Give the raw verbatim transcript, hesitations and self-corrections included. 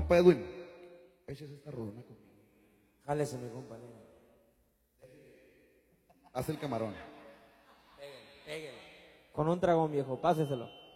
Compa Edwin, échese esta rolona conmigo. Jálese, mi compañero. Haz el camarón. Pégale, pégale. Con un dragón, viejo, páseselo.